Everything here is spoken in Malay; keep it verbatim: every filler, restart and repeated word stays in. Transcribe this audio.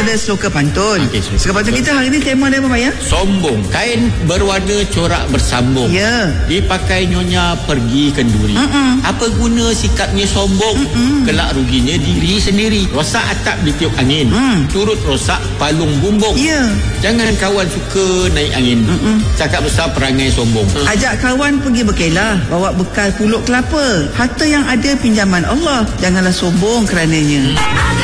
mula sloka pantun. Okay, sloka pantun kita hari ni tema dia apa, Pak, ya? Sombong. Kain berwarna corak bersambung. Ya. Dipakai nyonya pergi kenduri. Mm-mm. Apa guna sikapnya sombong? Mm-mm. Kelak ruginya diri sendiri. Rosak atap ditiup angin. Mm. Turut rosak palung bumbung. Ya. Jangan kawan suka naik angin. Mm-mm. Cakap besar perangai sombong. Ajak kawan pergi berkelah, bawa bekal puluk kelapa. Harta yang ada pinjaman Allah. Janganlah sombong kerananya.